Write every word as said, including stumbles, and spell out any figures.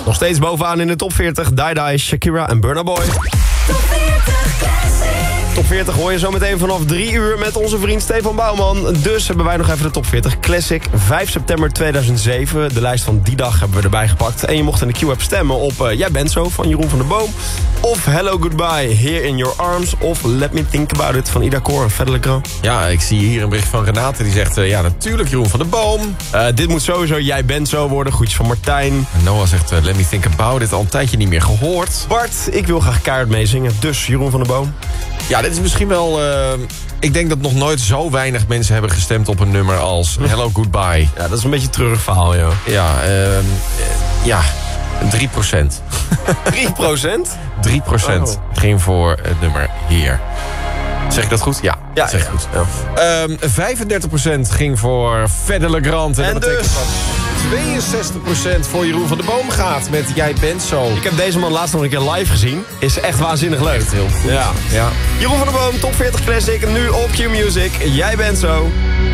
Nog steeds bovenaan in de top veertig. Die Die, Shakira en Burna Boy. Top veertig Classic. Top veertig hoor je zo meteen vanaf drie uur met onze vriend Stefan Bouwman. Dus hebben wij nog even de top veertig Classic. vijf september tweeduizend zeven. De lijst van die dag hebben we erbij gepakt. En je mocht in de Q-app stemmen op uh, Jij bent zo van Jeroen van der Boom. Of Hello Goodbye, Here in Your Arms. Of Let Me Think About It van Ida Cor en Fedde Le Grand. Ja, ik zie hier een bericht van Renate die zegt... Uh, ja, natuurlijk Jeroen van der Boom. Uh, dit moet sowieso Jij bent zo worden. Groetjes van Martijn. En Noah zegt uh, Let Me Think About It. Al een tijdje niet meer gehoord. Bart, ik wil graag keihard meezingen. Dus Jeroen van der Boom. Ja, dit is misschien wel... Uh, ik denk dat nog nooit zo weinig mensen hebben gestemd op een nummer als Hello Goodbye. Ja, dat is een beetje een treurig verhaal, joh. Ja, uh, uh, ja, drie procent. drie procent? drie procent oh. ging voor het nummer Hier. Zeg ik dat goed? Ja, ja zeg ik ja. goed. Ja. Um, vijfendertig procent ging voor Fedde Le Grand. En, en dat dus... betekent dat tweeënzestig procent voor Jeroen van der Boom gaat met Jij bent zo. Ik heb deze man laatst nog een keer live gezien. Is echt waanzinnig leuk. Echt heel goed. Ja. Ja. Jeroen van der Boom, top veertig Classic. Nu op Q Music. Jij bent zo.